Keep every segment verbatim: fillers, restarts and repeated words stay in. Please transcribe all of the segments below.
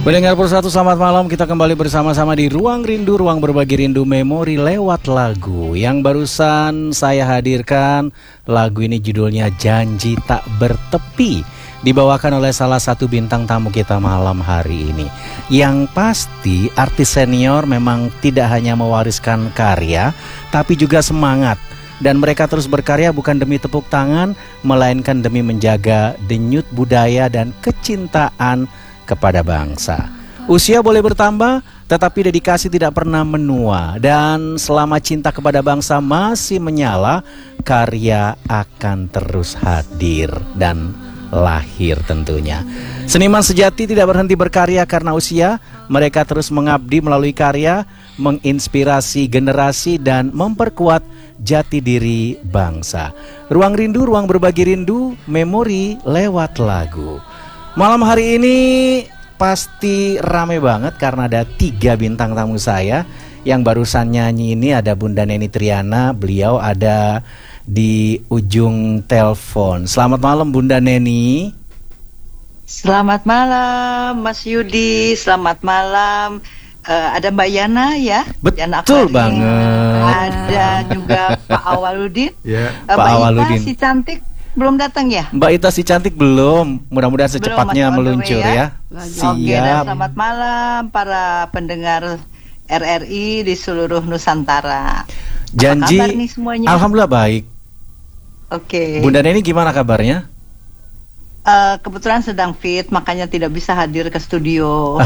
Pendengar Persatu, selamat malam. Kita kembali bersama-sama di Ruang Rindu, ruang berbagi rindu memori lewat lagu. Yang barusan saya hadirkan, lagu ini judulnya Janji Tak Bertepi, dibawakan oleh salah satu bintang tamu kita malam hari ini. Yang pasti artis senior memang tidak hanya mewariskan karya, tapi juga semangat. Dan mereka terus berkarya bukan demi tepuk tangan, melainkan demi menjaga denyut budaya dan kecintaan kepada bangsa. Usia boleh bertambah, tetapi dedikasi tidak pernah menua. Dan selama cinta kepada bangsa masih menyala, karya akan terus hadir dan lahir tentunya. Seniman sejati tidak berhenti berkarya karena usia. Mereka terus mengabdi melalui karya, menginspirasi generasi dan memperkuat jati diri bangsa. Ruang Rindu, ruang berbagi rindu, memori lewat lagu. Malam hari ini pasti rame banget karena ada tiga bintang tamu saya. Yang barusan nyanyi ini ada Bunda Neni Triana, beliau ada di ujung telepon. Selamat malam Bunda Neni. Selamat malam Mas Yudi, selamat malam. Uh, ada Mbak Yana ya. Betul Yana banget. Ada juga Pak Awaludin. Ya, uh, Pak Mbak Awaludin. Ita si cantik belum datang ya? Mbak Ita si cantik belum. Mudah-mudahan secepatnya belum, meluncur ya. ya. Siap. Oke, dan selamat malam para pendengar R R I di seluruh Nusantara. Janji. Apa kabar nih semuanya? Alhamdulillah baik. Oke. Bunda Neni gimana kabarnya? Uh, kebetulan sedang fit, makanya tidak bisa hadir ke studio.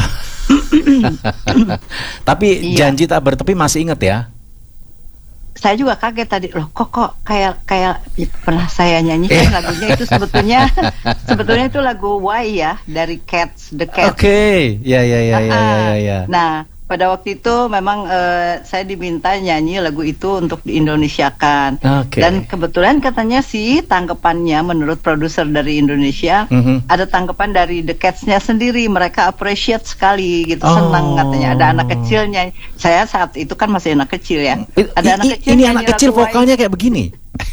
Tapi iya. Janji Tak Bertepi masih ingat ya? Saya juga kaget tadi, loh kok kok kayak kayak pernah saya nyanyikan lagunya itu sebetulnya sebetulnya itu lagu Why ya dari Cats, The Cats. Oke, okay. ya ya ya ya ya ya. Nah, pada waktu itu memang uh, saya diminta nyanyi lagu itu untuk diindonesiakan. Okay. Dan kebetulan katanya sih tanggapannya menurut produser dari Indonesia, mm-hmm. ada tanggapan dari The Cats-nya sendiri, mereka appreciate sekali gitu, oh. senang katanya. Ada anak kecilnya. Saya saat itu kan masih anak kecil ya. Ada I, anak kecil. Ini anak kecil vokalnya kayak begini.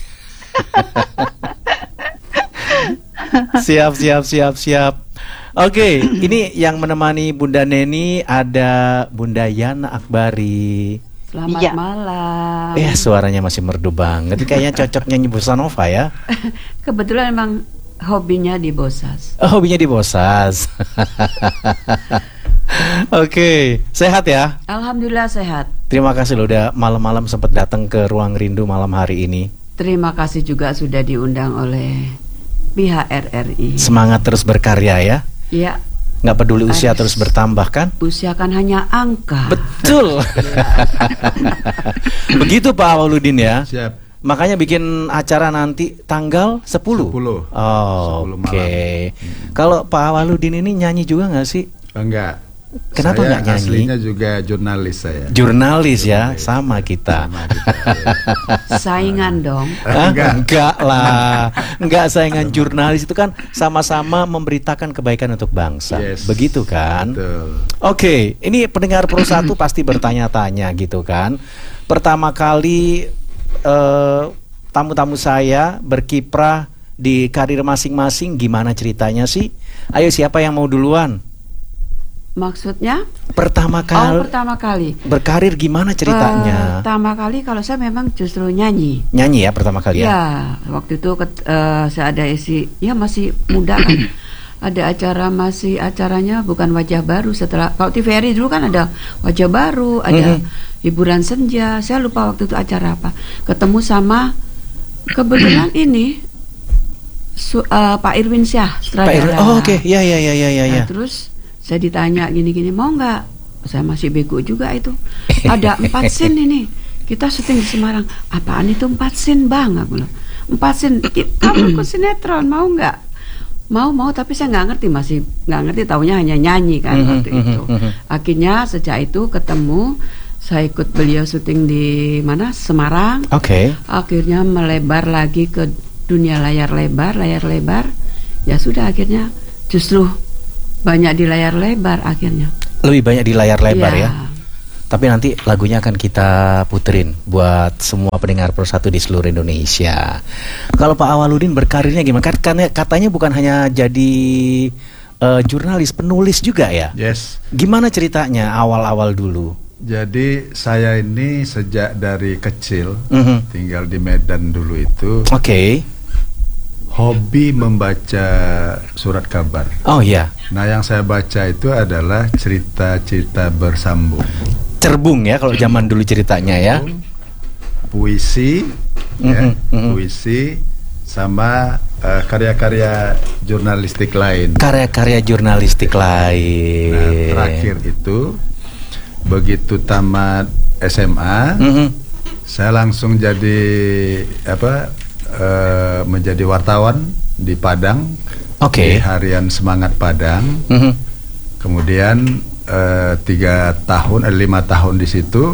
Siap siap siap siap. Oke, okay, ini yang menemani Bunda Neni ada Bunda Yana Akbari. Selamat ya. malam. Eh, suaranya masih merdu banget. Kayaknya cocok nyanyi bossa nova ya. Kebetulan emang hobinya di Bosas. Oh, hobinya di Bosas. Oke, okay. Sehat ya? Alhamdulillah sehat. Terima kasih loh udah malam-malam sempat datang ke Ruang Rindu malam hari ini. Terima kasih juga sudah diundang oleh pihak R R I. Semangat terus berkarya ya. Iya. Nggak peduli usia terus bertambah kan? Usia kan hanya angka. Betul. Begitu Pak Awaludin ya. Siap. Makanya bikin acara nanti tanggal sepuluh. sepuluh. Oh, oke. Okay. Hmm. Kalau Pak Awaludin ini nyanyi juga nggak sih? Enggak. Kenapa nggak nyanyi? Aslinya juga jurnalis saya. Jurnalis, jurnalis ya, sama kita. Sama kita ya. Saingan dong. Enggak. Enggak lah. Enggak saingan. Jurnalis itu kan sama-sama memberitakan kebaikan untuk bangsa. Yes. Begitu kan? Betul. Oke, ini pendengar Persatu pasti bertanya-tanya gitu kan. Pertama kali eh, tamu-tamu saya berkiprah di karir masing-masing, gimana ceritanya sih? Ayo, siapa yang mau duluan? Maksudnya? Pertama kali. Oh, pertama kali. Berkarir gimana ceritanya? Pertama kali kalau saya memang justru nyanyi. Nyanyi ya pertama kali ya? Ya, waktu itu uh, saya ada isi, ya masih muda kan. Ada acara, masih acaranya bukan Wajah Baru. Setelah kalau T V R I dulu kan ada Wajah Baru, ada mm-hmm. hiburan senja. Saya lupa waktu itu acara apa. Ketemu sama kebetulan ini su, uh, Pak Irwin Syah, Pak Irwin. Oh, oke. Okay. Ya ya ya ya ya. Nah, terus saya ditanya gini-gini, mau nggak? Saya masih bego juga itu. Ada empat scene ini. Kita syuting di Semarang. Apaan itu empat scene bang? Aku bilang, empat scene. Kamu ikut sinetron, mau nggak? Mau mau, tapi saya nggak ngerti, masih nggak ngerti. Taunya hanya nyanyi kan waktu itu. Akhirnya sejak itu ketemu. Saya ikut beliau syuting di mana? Semarang. Oke. Okay. Akhirnya melebar lagi ke dunia layar lebar, layar lebar. Ya sudah akhirnya justru banyak di layar lebar akhirnya. Lebih banyak di layar lebar ya, ya? Tapi nanti lagunya akan kita puterin buat semua pendengar Persatu di seluruh Indonesia. Kalau Pak Awaludin berkarirnya gimana? Katanya, katanya bukan hanya jadi uh, jurnalis, penulis juga ya? Yes. Gimana ceritanya awal-awal dulu? Jadi saya ini sejak dari kecil Mm-hmm. tinggal di Medan dulu itu Oke. Okay. hobi membaca surat kabar. Oh iya. Nah, yang saya baca itu adalah cerita-cerita bersambung. Cerbung ya kalau zaman dulu ceritanya ya. Puisi, Mhm, ya, mhm. puisi sama uh, karya-karya jurnalistik lain. Karya-karya jurnalistik lain. Nah, terakhir itu begitu tamat S M A, Mhm. saya langsung jadi apa? Uh, menjadi wartawan di Padang. Oke. Di harian Semangat Padang. Mhm. Kemudian uh, tiga tahun, eh, lima tahun di situ,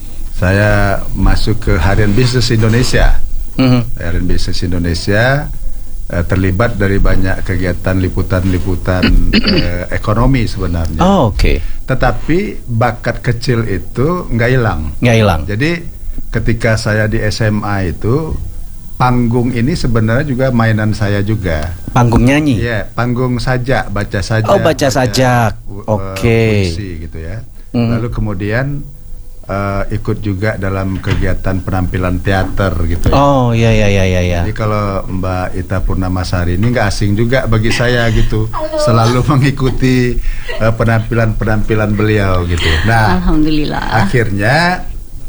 saya masuk ke Harian Bisnis Indonesia. Mhm. Harian Bisnis Indonesia uh, terlibat dari banyak kegiatan liputan-liputan uh, ekonomi sebenarnya. Oh, oke. Okay. Tetapi bakat kecil itu nggak hilang. Nggak hilang. Jadi ketika saya di S M A itu, panggung ini sebenarnya juga mainan saya juga. Panggung nyanyi. Iya, panggung sajak, baca sajak. Oh, baca sajak. uh, Oke. puisi gitu ya. Mhm. Lalu kemudian uh, ikut juga dalam kegiatan penampilan teater gitu ya. Oh, iya iya iya iya ya. Jadi kalau Mbak Ita Purnamasari ini nggak asing juga bagi saya gitu. Selalu mengikuti uh, penampilan-penampilan beliau gitu. Nah, Alhamdulillah. akhirnya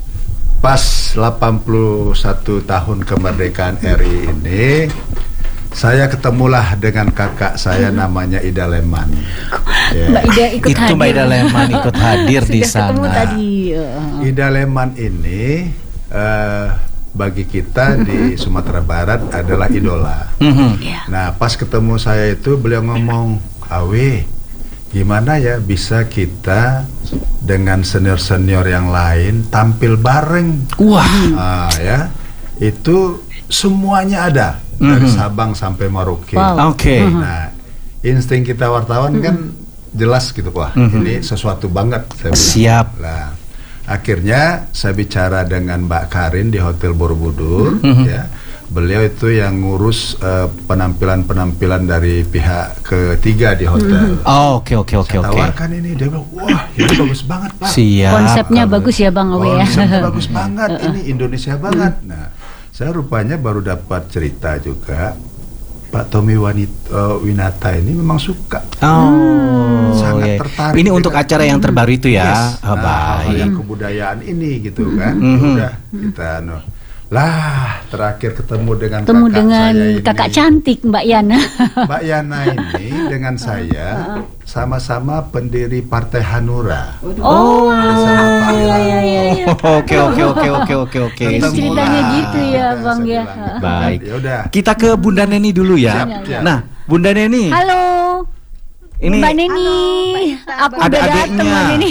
pas delapan puluh satu tahun kemerdekaan R I ini, saya ketemulah dengan kakak saya namanya Ida Leman. Ya. Mbak Ida ikut Itu hadir. Mbak Ida Leman ikut hadir di Sudah ketemu sana. tadi. uh, Ida Leman ini uh, bagi kita di Sumatera Barat adalah idola. Mhm. Nah, pas ketemu saya itu beliau ngomong, Awe, gimana ya bisa kita dengan senior-senior yang lain tampil bareng? Wah. Ah, ya, itu semuanya ada dari Mhm. Sabang sampai Merauke. Wow. Oke. Nah, insting kita wartawan kan jelas gitu, wah Mhm. ini sesuatu banget. Saya bilang. Siap. Nah, akhirnya saya bicara dengan Mbak Karin di Hotel Borobudur, Mhm. ya. Beliau itu yang ngurus uh, penampilan-penampilan dari pihak ketiga di hotel. Oh, oke oke oke Saya oke. tawarkan ini, dia bilang, wah ini bagus banget Pak. Siap. Konsepnya Kalau- bagus ya Bang Awe ya. Konsepnya bagus banget, ini Indonesia banget. Nah, saya rupanya baru dapat cerita juga, Pak Tommy Wanit- uh, Winata ini memang suka. Oh, Sangat iya. tertarik Ini dengan- untuk acara yang terbaru itu ya. Yes. Ah, Nah, baik. hal-hal kebudayaan ini gitu kan. Mhm. Ya udah kita no. Lah, terakhir ketemu dengan Ketemu kakak dengan saya ini. kakak cantik Mbak Yana. Mbak Yana ini dengan saya sama-sama pendiri Partai Hanura. Oh, Bersama Pak iya Wiranto. iya iya. iya. Oke oke oke oke oke oke. Jadi Ketemu ceritanya lah. gitu ya, Nah, Bang, saya ya. bilang gitu. Baik. Ya udah. Kita ke Bunda Neni dulu ya. Siap, siap. Nah, Bunda Neni. Halo. Ini Mbak Neni, Halo, Mbak Ita. aku Ada udah datang adiknya. Mbak Neni.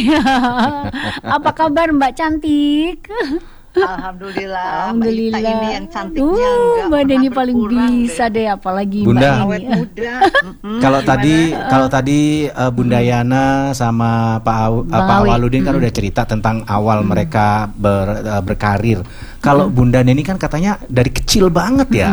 Apa kabar Mbak cantik? Alhamdulillah, Mbak Ita Alhamdulillah. ini yang cantiknya Uh, nggak Mbak pernah Neni paling berkurang bisa deh, apalagi Bunda. Mbak Awet Neni. muda. Mm-mm, Kalau gimana? tadi kalau tadi uh, Bunda Yana sama Pak Aw- uh, Bang Pak Awi. Awaludin kan udah cerita tentang awal mereka ber- uh, berkarir. Kalau Bunda Neni kan katanya dari kecil banget ya.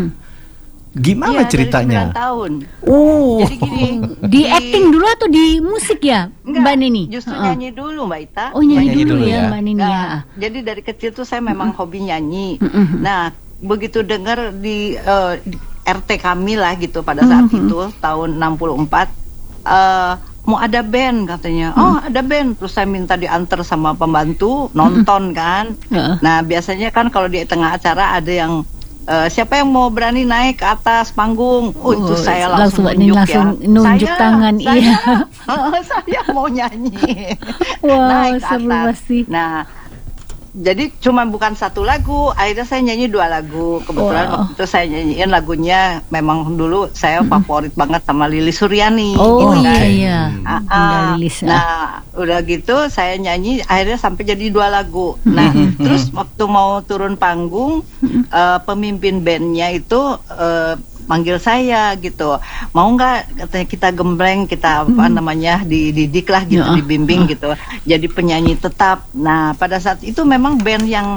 Gimana Iya, dari ceritanya? sembilan tahun. Oh. Jadi gini, Di acting dulu atau di musik ya, Enggak, Mbak Neni? Justru Heeh. nyanyi dulu Mbak Ita. Oh nyanyi, Nyanyi dulu, dulu ya, ya. Mbak Neni ya. Nah, jadi dari kecil tuh saya memang hobi nyanyi. Mm-mm. Nah, begitu dengar di, eh, di R T kami lah gitu pada saat Mm-mm. itu tahun enam puluh empat eh, mau ada band katanya. Oh, ada band. Terus saya minta diantar sama pembantu nonton kan. Heeh. Nah, biasanya kan kalau di tengah acara ada yang eh, siapa yang mau berani naik ke atas panggung? Oh, itu Oh, saya langsung langsung, ini nunjuk langsung ya. nunjuk Saya- tangan, saya, iya. saya mau nyanyi. Wow, Naik ke seru atas. pasti. Nah, jadi cuma bukan satu lagu, akhirnya saya nyanyi dua lagu. Kebetulan Wow. waktu itu saya nyanyiin lagunya memang dulu saya favorit banget sama Lilis Suryani. Oh gitu iya kan. iya. Ah, Bunda ah. Lilis, ah. Nah, udah gitu saya nyanyi akhirnya sampai jadi dua lagu. Nah, terus waktu mau turun panggung, eh, pemimpin bandnya itu eh, manggil saya gitu, mau nggak katanya kita gembleng, kita apa namanya dididik lah gitu, Ya. dibimbing gitu, jadi penyanyi tetap. Nah pada saat itu memang band yang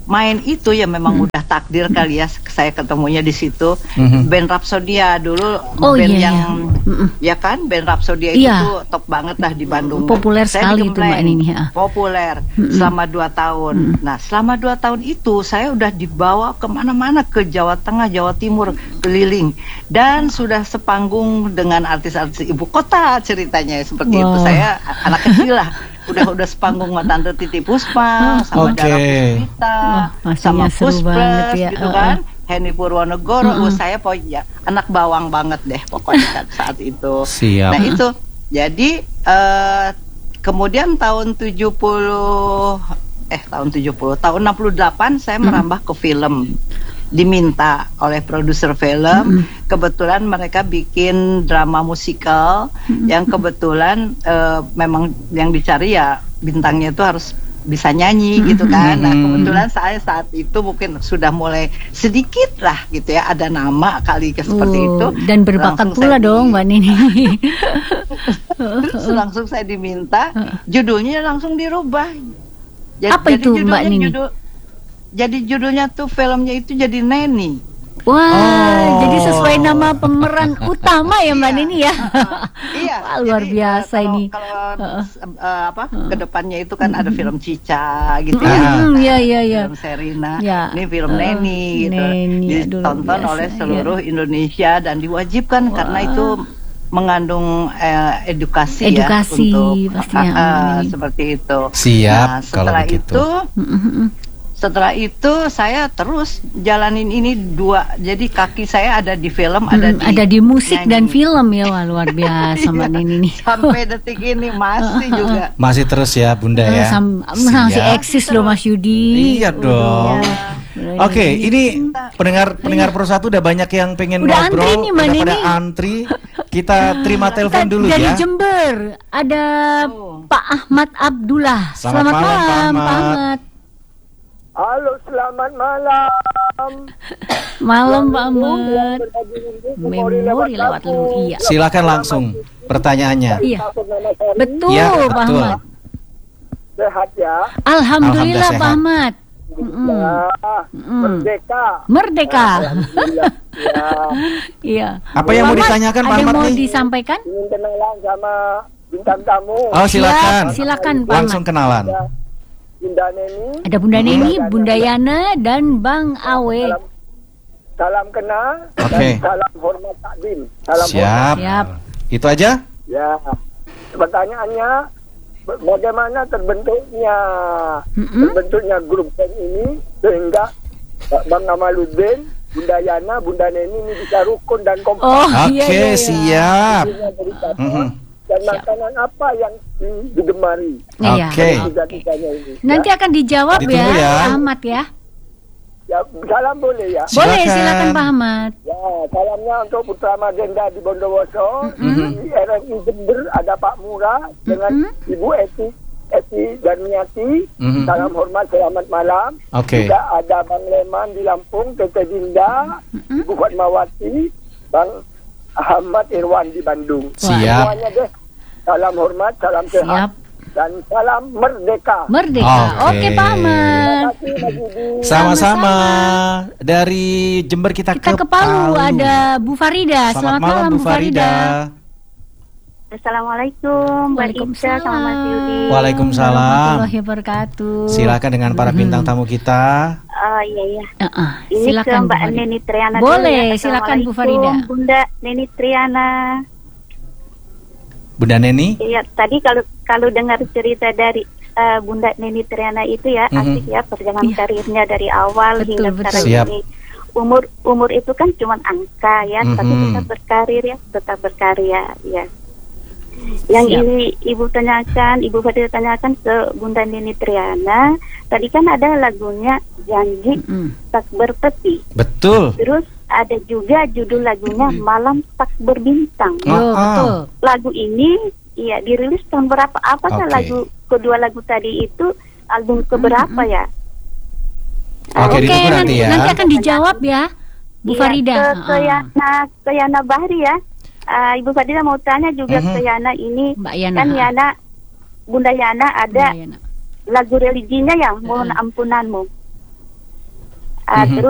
main itu ya memang hmm. udah takdir kali ya, saya ketemunya di situ. Hmm. Band Rhapsodia dulu, oh, band iya, yang iya. ya kan, band Rhapsodia iya. itu top banget lah di Bandung. Populer saya sekali itu Mbak Nini. Ya. Populer hmm. selama dua tahun. Hmm. Nah selama dua tahun itu saya udah dibawa kemana-mana, ke Jawa Tengah, Jawa Timur, keliling, dan sudah sepanggung dengan artis-artis ibu kota ceritanya seperti wow. itu. Saya anak kecil lah. udah udah sepanggung sama Tante Titi Puspa, sama okay. Dara Puspita, oh, sama Puspres ya. gitu uh, kan, Henny Purwonegoro. uh, uh. Oh, saya pokoknya anak bawang banget deh pokoknya saat itu. Siap. Nah itu jadi uh, kemudian tahun tujuh puluh eh tahun tujuh puluh tahun enam puluh delapan saya merambah ke film, diminta oleh produser film. Mm-hmm. Kebetulan mereka bikin drama musikal, mm-hmm. yang kebetulan uh, memang yang dicari ya bintangnya itu harus bisa nyanyi, mm-hmm. gitu kan. Nah kebetulan saya saat itu mungkin sudah mulai sedikit lah gitu ya, ada nama kali ke seperti oh, itu. Dan berbakat pula dong Mbak Nini. Terus langsung saya diminta, judulnya langsung dirubah. Jadi, apa itu jadi Mbak Nini? Judul, jadi judulnya tuh filmnya itu jadi Neni. Wah, oh. jadi sesuai nama pemeran utama ya Mbak Nini ya. Iya. Wah, luar jadi, biasa uh, kalau, ini. Kalau uh, uh, apa uh, kedepannya itu kan uh, ada film Cica gitu uh, ya. Iya iya iya. Film Serina. Ya. Ini film uh, Neni gitu. Neni, ditonton oleh seluruh ya. Indonesia dan diwajibkan. Wah. Karena itu mengandung eh, edukasi, edukasi ya untuk pastinya, uh, uh, seperti itu. Siap. Nah, setelah kalau begitu. itu, setelah itu saya terus jalanin ini dua. Jadi kaki saya ada di film, hmm, ada di ada di musik nyanyi. Dan film ya. Wah, luar biasa Mbak Nini nih. Sampai detik ini masih juga. Masih terus ya Bunda ya. Sam- masih eksis loh Mas Yudi. Iya dong. Iya. Oke, okay, ini pendengar pendengar Pro satu udah banyak yang pengen udah ngobrol, antri nih, udah nih. pada antri. Kita terima telepon dulu dari ya. Dari Jember ada oh. Pak Ahmad Abdullah. Selamat, selamat malam, malam Pak Ahmad. Pak Ahmad. Halo, selamat malam. Malam Pak Ahmad. Memori lewat lagu. Iya. Silakan langsung pertanyaannya. Iya. Betul, ya, Pak betul. Ahmad. Sehat ya. Alhamdulillah, Alhamdulillah Pak Ahmad. Mm. Ya, merdeka. Merdeka. Ya. Iya. Apa yang mau ditanyakan Pak Ahmad nih? Ada mau disampaikan? Ingin kenalan sama bintang tamu. Oh, silakan. Ya, silakan Pak Langsung Ahmad. kenalan. Bunda Neni. Ada Bunda Neni, Bunda Yana dan Bang Awe. Salam, salam kenal. Oke. Okay. Salam hormat takdim. Salam Siap. hormat. Siap. Itu aja? Ya. Pertanyaannya, bagaimana terbentuknya mm-hmm. terbentuknya grup band ini sehingga Bang Amaluddin, Bunda Yana, Bunda Neni ini bisa rukun dan kompak. Oh, Oke, okay, iya, iya. siap. Mm-hmm. Dan makanan apa yang digemari? Oke. Okay. Nanti akan dijawab ya, ya, Pak Ahmad ya. Ya, salam boleh ya? Boleh, silakan, silakan Pak Ahmad. Ya, salamnya untuk Putra Magenda di Bondowoso, mm-hmm. di R R I Jember ada Pak Murah dengan mm-hmm. Ibu Eti, Eti Darmiati. Mm-hmm. Salam hormat, selamat malam. Oke. Okay. Juga ada Bang Leman di Lampung, Tete Dinda, mm-hmm. Ibu Fatmawati, Bang Ahmad Irwan di Bandung. Siap. Semuanya deh. Salam hormat, salam sehat. Siap. Dan salam merdeka. Merdeka. Oke, okay. Pak Ahmad. Sama-sama. Dari Jember kita, kita ke, ke Palu. Palu. Ada Bu Farida. Selamat, Selamat malam, malam Bu Farida. Assalamualaikum, Waalaikumsalam, sama Mas Yudi. Waalaikumsalam. Warahmatullahi wabarakatuh. Silakan dengan para bintang tamu kita. Oh iya iya. Uh-uh. Ini silakan ke Mbak Neni Triana. Boleh, ya. Silakan Bu Farida. Bunda Neni Triana. Bunda Neni? Iya, tadi kalau kalau dengar cerita dari uh, Bunda Neni Triana itu ya, mm-hmm. asik ya perjalanan iya. karirnya dari awal betul, hingga betul. sekarang Siap. ini. Umur umur itu kan cuma angka ya, mm-hmm. tapi tetap berkarir ya, tetap berkarya ya. Yang Siap. ini Ibu tanyakan, Ibu Fadil tanyakan ke Bunda Neni Triana, tadi kan ada lagunya Janji mm-hmm. Tak Bertepi. Betul. Terus ada juga judul lagunya Malam Tak Berbintang. Oh, betul. Lagu ini iya dirilis tahun berapa? Apa okay. lagu kedua lagu tadi itu album keberapa mm-hmm. ya? Oke, okay, okay, nanti, ya. nanti akan dijawab ya, Bu iya, Farida. Ke, ke Yana, ke Yana Bahri ya. Uh, Ibu Farida mau tanya juga mm-hmm. ke Yana ini. Mbak Yana. Kan Yana, Bunda Yana ada Yana. lagu religinya yang Mohon Ampunanmu. Uh, Mhm. Terus